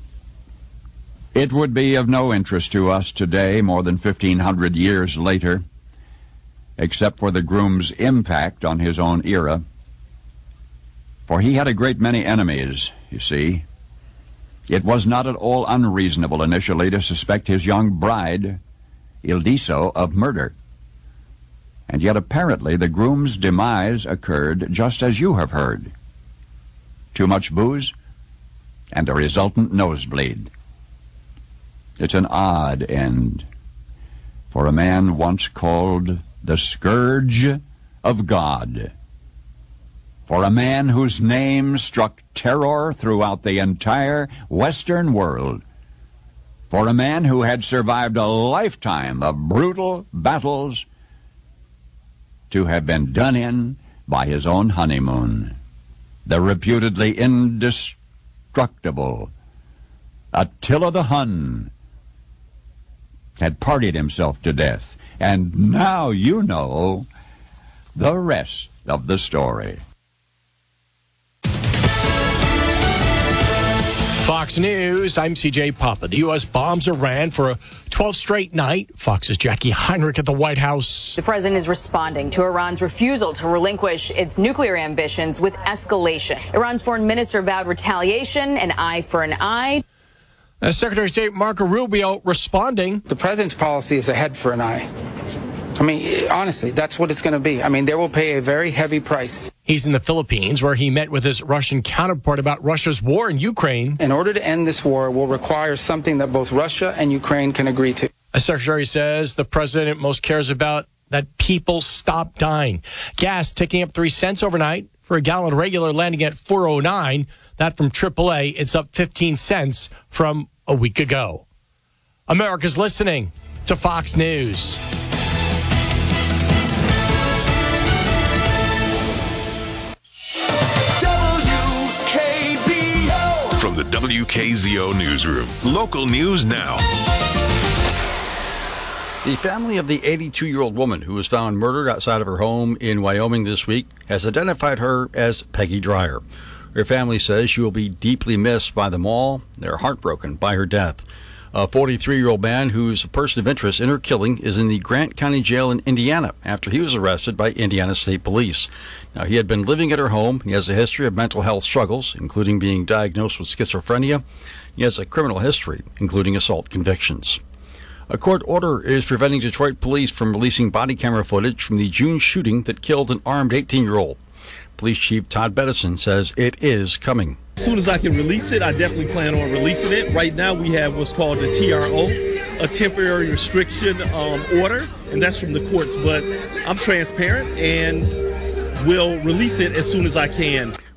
It would be of no interest to us today, more than fifteen hundred years later, except for the groom's impact on his own era. For he had a great many enemies, you see. It was not at all unreasonable initially to suspect his young bride, Ildiso, of murder. And yet apparently the groom's demise occurred just as you have heard. Too much booze and a resultant nosebleed. It's an odd end for a man once called the Scourge of God. For a man whose name struck terror throughout the entire Western world. For a man who had survived a lifetime of brutal battles to have been done in by his own honeymoon. The reputedly indestructible Attila the Hun had partied himself to death. And now you know the rest of the story. Fox News, I'm C J Papa. The U S bombs Iran for a twelfth straight night. Fox's Jackie Heinrich at the White House. The president is responding to Iran's refusal to relinquish its nuclear ambitions with escalation. Iran's foreign minister vowed retaliation, an eye for an eye. Uh, Secretary of State Marco Rubio responding. The president's policy is a head for an eye. I mean, honestly, that's what it's going to be. I mean, they will pay a very heavy price. He's in the Philippines, where he met with his Russian counterpart about Russia's war in Ukraine. In order to end this war will require something that both Russia and Ukraine can agree to. A secretary says the president most cares about that people stop dying. Gas ticking up three cents overnight for a gallon regular, landing at four oh nine. That from triple A, it's up fifteen cents from a week ago. America's listening to Fox News. From the W K Z O Newsroom, local news now. The family of the eighty-two-year-old woman who was found murdered outside of her home in Wyoming this week has identified her as Peggy Dreyer. Her family says she will be deeply missed by them all. They're heartbroken by her death. A forty-three-year-old man who's a person of interest in her killing is in the Grant County Jail in Indiana after he was arrested by Indiana State Police. Now, he had been living at her home. He has a history of mental health struggles, including being diagnosed with schizophrenia. He has a criminal history, including assault convictions. A court order is preventing Detroit police from releasing body camera footage from the June shooting that killed an armed eighteen-year-old. Police Chief Todd Bettison says it is coming. As soon as I can release it, I definitely plan on releasing it. Right now we have what's called the T R O, a temporary restriction um, order, and that's from the courts. But I'm transparent and will release it as soon as I can.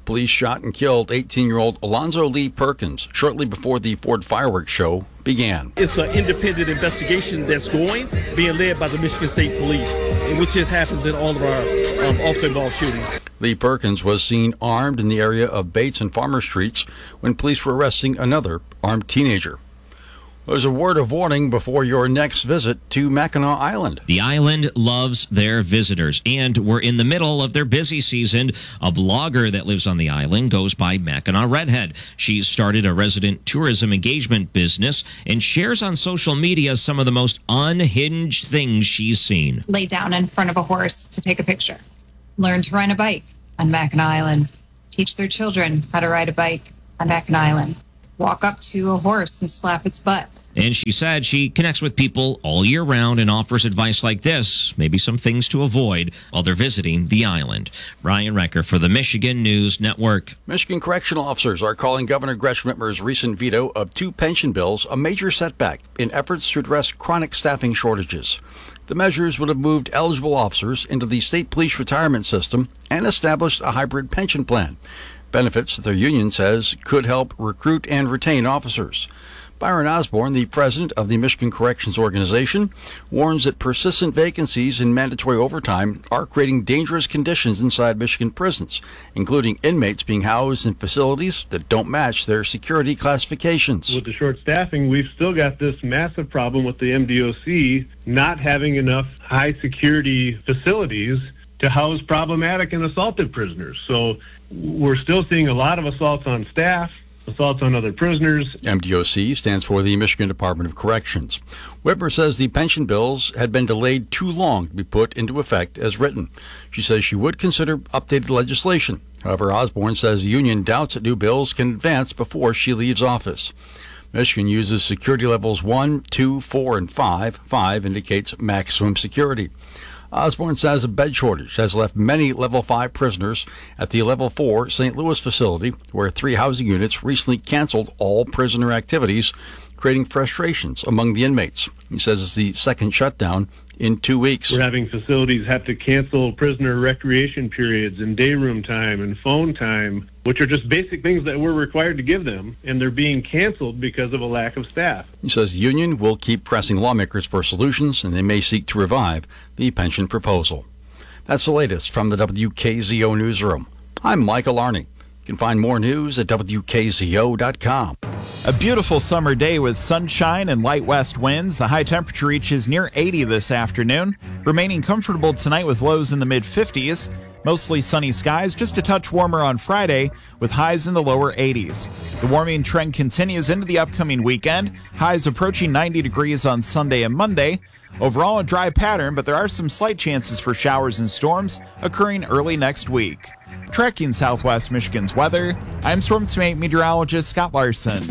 Police shot and killed eighteen-year-old Alonzo Lee Perkins shortly before the Ford fireworks show began. It's an independent investigation that's going, being led by the Michigan State Police, which just happens in all of our um, off-the-ball shootings. Lee Perkins was seen armed in the area of Bates and Farmer Streets when police were arresting another armed teenager. There's a word of warning before your next visit to Mackinac Island. The island loves their visitors, and we're in the middle of their busy season. A blogger that lives on the island goes by Mackinac Redhead. She's started a resident tourism engagement business and shares on social media some of the most unhinged things she's seen. Lay down in front of a horse to take a picture. Learn to ride a bike on Mackinac Island. Teach their children how to ride a bike on Mackinac Island. Walk up to a horse and slap its butt. And she said she connects with people all year round and offers advice like this, maybe some things to avoid while they're visiting the island. Ryan Recker for the Michigan News Network. Michigan correctional officers are calling Governor Gretchen Whitmer's recent veto of two pension bills a major setback in efforts to address chronic staffing shortages. The measures would have moved eligible officers into the state police retirement system and established a hybrid pension plan. Benefits that their union says could help recruit and retain officers. Byron Osborne, the president of the Michigan Corrections Organization, warns that persistent vacancies in mandatory overtime are creating dangerous conditions inside Michigan prisons, including inmates being housed in facilities that don't match their security classifications. With the short staffing, we've still got this massive problem with the M D O C not having enough high security facilities to house problematic and assaulted prisoners. So we're still seeing a lot of assaults on staff, assaults on other prisoners. M D O C stands for the Michigan Department of Corrections. Whitmer says the pension bills had been delayed too long to be put into effect as written. She says she would consider updated legislation. However, Osborne says the union doubts that new bills can advance before she leaves office. Michigan uses security levels one, two, four, and five. five indicates maximum security. Osborne says a bed shortage has left many Level five prisoners at the Level four Saint Louis facility, where three housing units recently canceled all prisoner activities, creating frustrations among the inmates. He says it's the second shutdown in two weeks. We're having facilities have to cancel prisoner recreation periods and day room time and phone time, which are just basic things that we're required to give them, and they're being canceled because of a lack of staff. He says the union will keep pressing lawmakers for solutions, and they may seek to revive the pension proposal. That's the latest from the W K Z O newsroom. I'm Michael Arney. You can find more news at W K Z O dot com. A beautiful summer day with sunshine and light west winds. The high temperature reaches near eighty this afternoon, remaining comfortable tonight with lows in the mid fifties. Mostly sunny skies, just a touch warmer on Friday with highs in the lower eighties. The warming trend continues into the upcoming weekend, highs approaching ninety degrees on Sunday and Monday. Overall, a dry pattern, but there are some slight chances for showers and storms occurring early next week. Tracking Southwest Michigan's weather, I'm Storm Team meteorologist Scott Larson.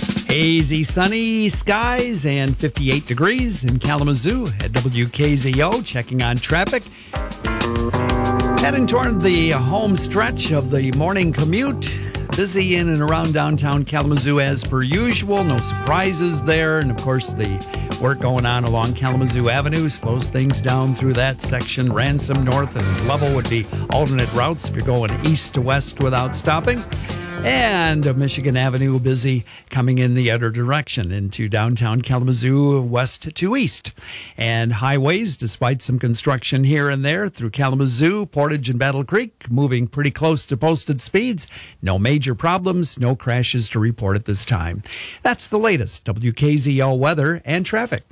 Hazy, sunny skies and fifty-eight degrees in Kalamazoo at W K Z O. Checking on traffic. Heading toward the home stretch of the morning commute. Busy in and around downtown Kalamazoo as per usual. No surprises there. And, of course, the work going on along Kalamazoo Avenue slows things down through that section. Ransom North and Level would be alternate routes if you're going east to west without stopping. And Michigan Avenue busy coming in the other direction into downtown Kalamazoo, west to east. And highways, despite some construction here and there through Kalamazoo, Portage, and Battle Creek, moving pretty close to posted speeds. No major problems, no crashes to report at this time. That's the latest W K Z O weather and traffic.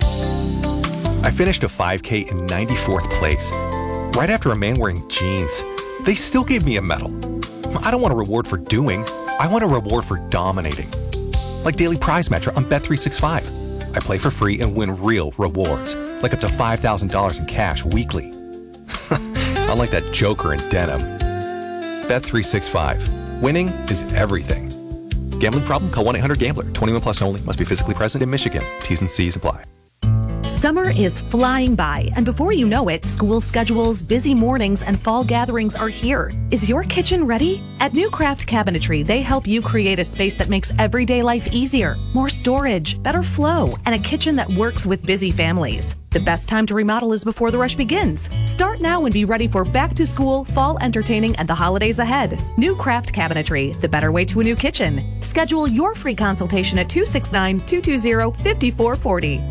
I finished a five K in ninety-fourth place, right after a man wearing jeans. They still gave me a medal. I don't want a reward for doing. I want a reward for dominating. Like Daily Prize Matcher on Bet three sixty-five. I play for free and win real rewards, like up to five thousand dollars in cash weekly. Unlike that joker in denim. Bet three sixty-five. Winning is everything. Gambling problem? Call one eight hundred gambler. twenty-one plus only. Must be physically present in Michigan. T's and C's apply. Summer is flying by, and before you know it, school schedules, busy mornings, and fall gatherings are here. Is your kitchen ready? At New Craft Cabinetry, they help you create a space that makes everyday life easier, more storage, better flow, and a kitchen that works with busy families. The best time to remodel is before the rush begins. Start now and be ready for back to school, fall entertaining, and the holidays ahead. New Craft Cabinetry, the better way to a new kitchen. Schedule your free consultation at two six nine, two two zero, five four four zero.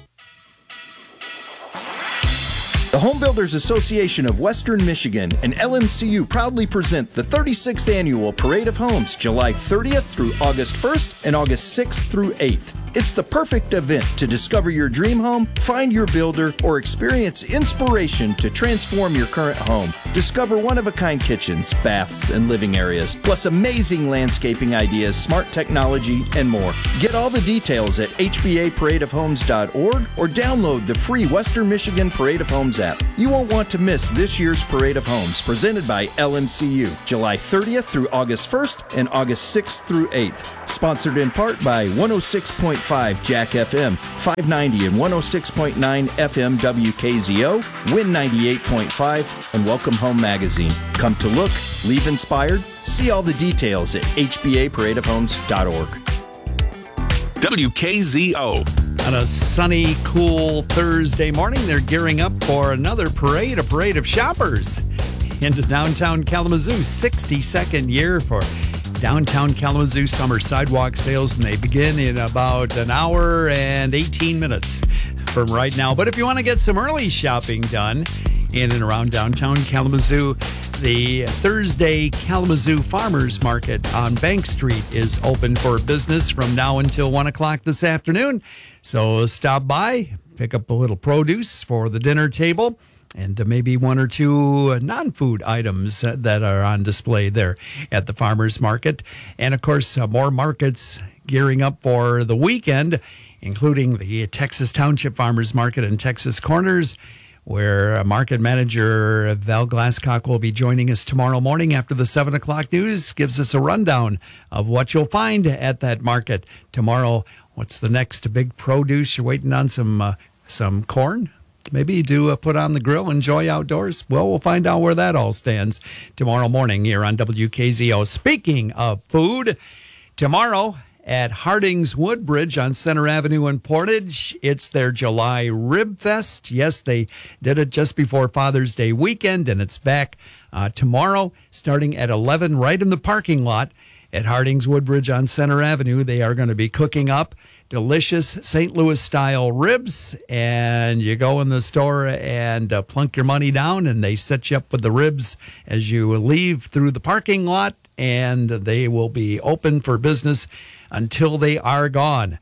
The Home Builders Association of Western Michigan and L M C U proudly present the thirty-sixth Annual Parade of Homes, July thirtieth through August first and August sixth through eighth. It's the perfect event to discover your dream home, find your builder, or experience inspiration to transform your current home. Discover one-of-a-kind kitchens, baths, and living areas, plus amazing landscaping ideas, smart technology, and more. Get all the details at h b a parade of homes dot org or download the free Western Michigan Parade of Homes app. You won't want to miss this year's Parade of Homes, presented by L M C U, July thirtieth through August first and August sixth through eighth. Sponsored in part by one oh six point five Jack F M, five ninety and one oh six point nine F M W K Z O, Win ninety-eight point five, and Welcome Home Magazine. Come to look, leave inspired. See all the details at h b a parade of homes dot org. W K Z O. On a sunny, cool Thursday morning, they're gearing up for another parade, a parade of shoppers into downtown Kalamazoo. sixty-second year for Downtown Kalamazoo Summer Sidewalk Sales, and they begin in about an hour and eighteen minutes from right now. But if you want to get some early shopping done in and around downtown Kalamazoo, the Thursday Kalamazoo Farmers Market on Bank Street is open for business from now until one o'clock this afternoon. So stop by, pick up a little produce for the dinner table, and maybe one or two non-food items that are on display there at the farmers market. And, of course, uh, more markets gearing up for the weekend, including the Texas Township Farmers Market and Texas Corners, where market manager Val Glasscock will be joining us tomorrow morning after the seven o'clock news, gives us a rundown of what you'll find at that market tomorrow. What's the next big produce? You're waiting on some uh, some corn? Maybe do uh, put on the grill, enjoy outdoors. Well, we'll find out where that all stands tomorrow morning here on W K Z O. Speaking of food, tomorrow at Harding's Woodbridge on Center Avenue in Portage, it's their July Rib Fest. Yes, they did it just before Father's Day weekend, and it's back uh, tomorrow starting at eleven right in the parking lot at Harding's Woodbridge on Center Avenue. They are going to be cooking up delicious Saint Louis style ribs, and you go in the store and uh, plunk your money down, and they set you up with the ribs as you leave through the parking lot, and they will be open for business until they are gone.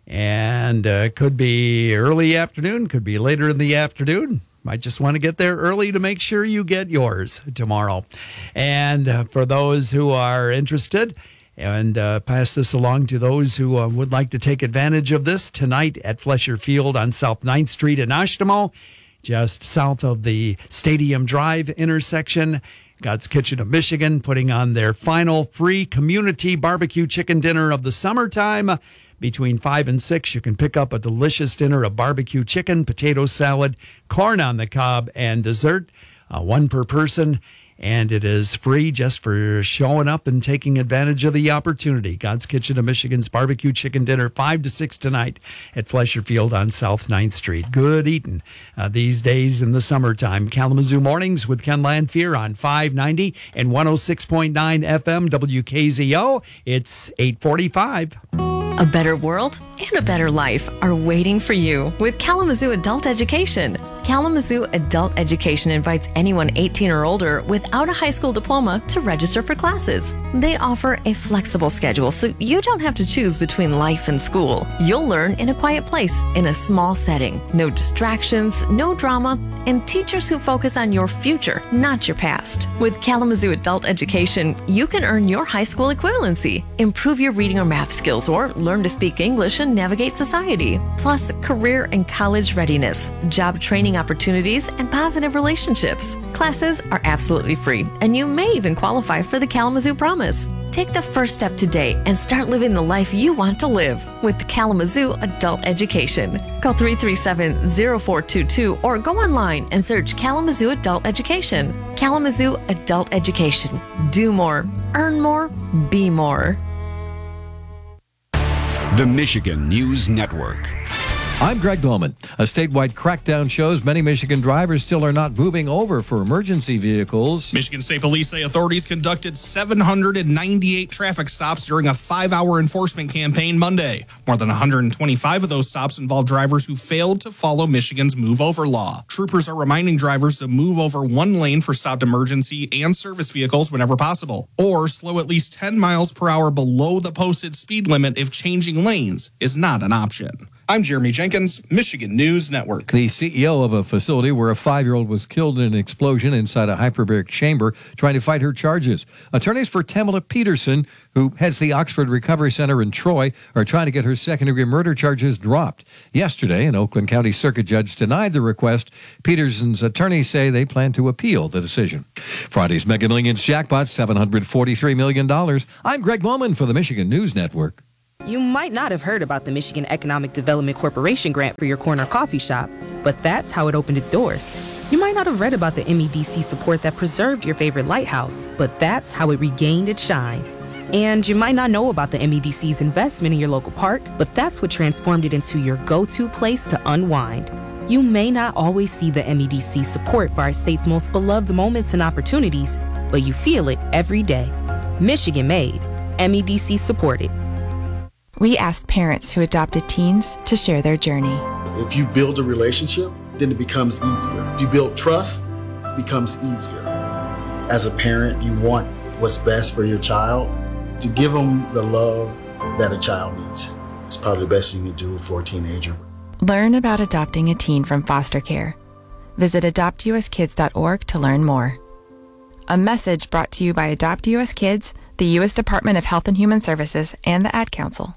And uh, could be early afternoon, could be later in the afternoon. Might just want to get there early to make sure you get yours tomorrow. And uh, for those who are interested, and uh, pass this along to those who uh, would like to take advantage of this, tonight at Flesher Field on South ninth Street in Oshtemo, just south of the Stadium Drive intersection. God's Kitchen of Michigan putting on their final free community barbecue chicken dinner of the summertime. Between five and six, you can pick up a delicious dinner of barbecue chicken, potato salad, corn on the cob, and dessert, uh, one per person. And it is free just for showing up and taking advantage of the opportunity. God's Kitchen of Michigan's barbecue chicken dinner, five to six tonight at Flesher Field on South ninth Street. Good eating uh, these days in the summertime. Kalamazoo Mornings with Ken Lanfear on five ninety and one oh six point nine F M W K Z O. It's eight forty-five. A better world and a better life are waiting for you with Kalamazoo Adult Education. Kalamazoo Adult Education invites anyone eighteen or older without a high school diploma to register for classes. They offer a flexible schedule so you don't have to choose between life and school. You'll learn in a quiet place, in a small setting. No distractions, no drama, and teachers who focus on your future, not your past. With Kalamazoo Adult Education, you can earn your high school equivalency, improve your reading or math skills, or learn to speak English and navigate society. Plus, career and college readiness, job training opportunities, and positive relationships. Classes are absolutely free, and you may even qualify for the Kalamazoo Promise. Take the first step today and start living the life you want to live with Kalamazoo Adult Education. Call three three seven, zero four two two or go online and search Kalamazoo Adult Education. Kalamazoo Adult Education. Do more, earn more, be more. The Michigan News Network. I'm Greg Bowman. A statewide crackdown shows many Michigan drivers still are not moving over for emergency vehicles. Michigan State Police say authorities conducted seven hundred ninety-eight traffic stops during a five-hour enforcement campaign Monday. More than one hundred twenty-five of those stops involved drivers who failed to follow Michigan's Move Over law. Troopers are reminding drivers to move over one lane for stopped emergency and service vehicles whenever possible, or slow at least ten miles per hour below the posted speed limit if changing lanes is not an option. I'm Jeremy Jenkins, Michigan News Network. The C E O of a facility where a five-year-old was killed in an explosion inside a hyperbaric chamber trying to fight her charges. Attorneys for Tamala Peterson, who heads the Oxford Recovery Center in Troy, are trying to get her second-degree murder charges dropped. Yesterday, an Oakland County Circuit judge denied the request. Peterson's attorneys say they plan to appeal the decision. Friday's Mega Millions jackpot, seven hundred forty-three million dollars. I'm Greg Bowman for the Michigan News Network. You might not have heard about the Michigan Economic Development Corporation grant for your corner coffee shop, but that's how it opened its doors. You might not have read about the M E D C support that preserved your favorite lighthouse, but that's how it regained its shine. And you might not know about the M E D C's investment in your local park, but that's what transformed it into your go-to place to unwind. You may not always see the M E D C support for our state's most beloved moments and opportunities, but you feel it every day. Michigan made, M E D C supported. We asked parents who adopted teens to share their journey. If you build a relationship, then it becomes easier. If you build trust, it becomes easier. As a parent, you want what's best for your child. To give them the love that a child needs. It's probably the best you can do for a teenager. Learn about adopting a teen from foster care. Visit adopt u s kids dot org to learn more. A message brought to you by Adopt U S Kids, the U S Department of Health and Human Services, and the Ad Council.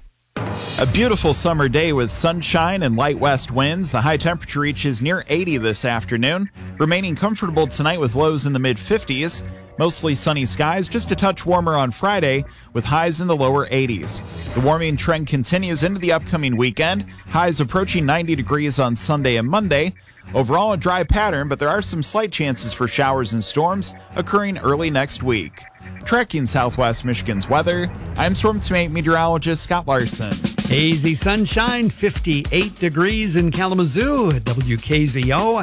A beautiful summer day with sunshine and light west winds. The high temperature reaches near eighty this afternoon, remaining comfortable tonight with lows in the mid fifties. Mostly sunny skies, just a touch warmer on Friday with highs in the lower eighties. The warming trend continues into the upcoming weekend, highs approaching ninety degrees on Sunday and Monday. Overall, a dry pattern, but there are some slight chances for showers and storms occurring early next week. Tracking Southwest Michigan's weather, I'm Storm Team meteorologist Scott Larson. Hazy sunshine, fifty-eight degrees in Kalamazoo, W K Z O.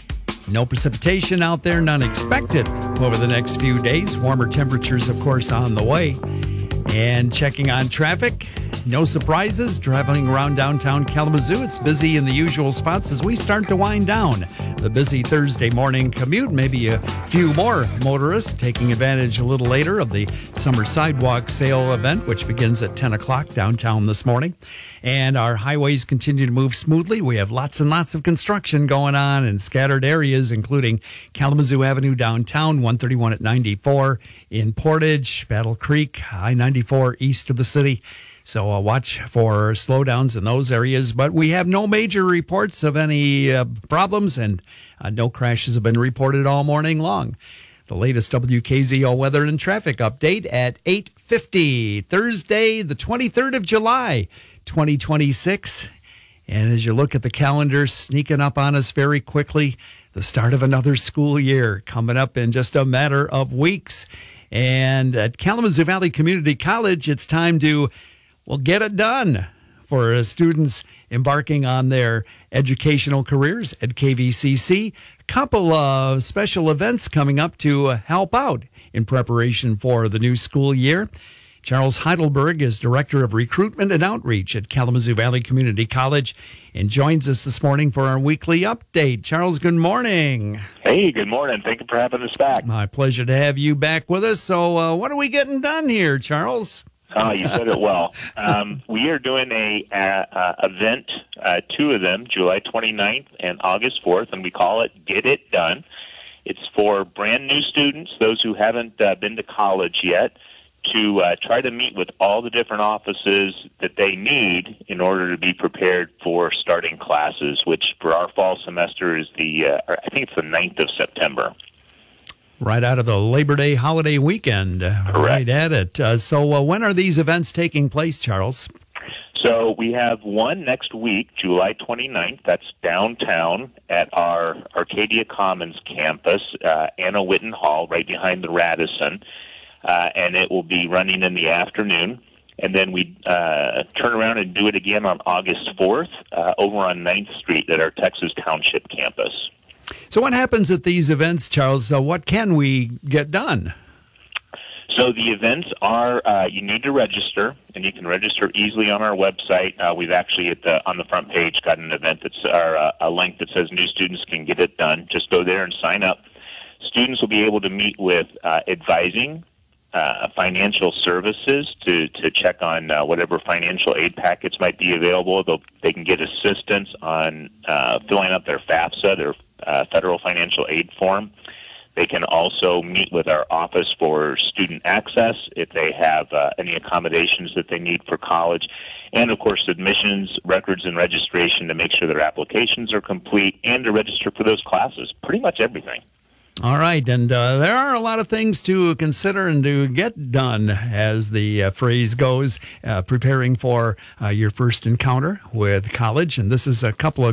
No precipitation out there, none expected over the next few days. Warmer temperatures, of course, on the way. And checking on traffic, no surprises. Driving around downtown Kalamazoo, it's busy in the usual spots as we start to wind down the busy Thursday morning commute. Maybe a few more motorists taking advantage a little later of the summer sidewalk sale event, which begins at ten o'clock downtown this morning. And our highways continue to move smoothly. We have lots and lots of construction going on in scattered areas, including Kalamazoo Avenue downtown, one thirty-one at ninety-four in Portage, Battle Creek, I ninety-four east of the city. So uh, watch for slowdowns in those areas. But we have no major reports of any uh, problems, and uh, no crashes have been reported all morning long. The latest W K Z O weather and traffic update at eight fifty, Thursday, the twenty-third of July, twenty twenty-six. And as you look at the calendar sneaking up on us very quickly, the start of another school year coming up in just a matter of weeks. And at Kalamazoo Valley Community College, it's time to Well, get it done for students embarking on their educational careers at K V C C. A couple of special events coming up to help out in preparation for the new school year. Charles Heidelberg is Director of Recruitment and Outreach at Kalamazoo Valley Community College and joins us this morning for our weekly update. Charles, good morning. Hey, good morning. Thank you for having us back. My pleasure to have you back with us. So uh, what are we getting done here, Charles? Oh, you said it well. Um, we are doing a uh, uh, event, uh, two of them, July twenty-ninth and August fourth, and we call it Get It Done. It's for brand new students, those who haven't uh, been to college yet, to uh, try to meet with all the different offices that they need in order to be prepared for starting classes, which for our fall semester is the, uh, I think it's the ninth of September. Right out of the Labor Day holiday weekend. Correct. Right at it. Uh, so uh, when are these events taking place, Charles? So we have one next week, July twenty-ninth. That's downtown at our Arcadia Commons campus, uh, Anna Witten Hall, right behind the Radisson. Uh, and it will be running in the afternoon. And then we uh, turn around and do it again on August fourth uh, over on ninth Street at our Texas Township campus. So what happens at these events, Charles? Uh, what can we get done? So the events are, uh, you need to register, and you can register easily on our website. Uh, we've actually, at the, on the front page, got an event that's or, uh, a link that says new students can get it done. Just go there and sign up. Students will be able to meet with uh, advising, uh, financial services to, to check on uh, whatever financial aid packets might be available. They'll, they can get assistance on uh, filling out their FAFSA, their uh, federal financial aid form. They can also meet with our office for student access if they have uh, any accommodations that they need for college. And, of course, admissions, records, and registration to make sure their applications are complete and to register for those classes. Pretty much everything. All right, and uh, there are a lot of things to consider and to get done, as the uh, phrase goes, uh, preparing for uh, your first encounter with college. And this is a couple of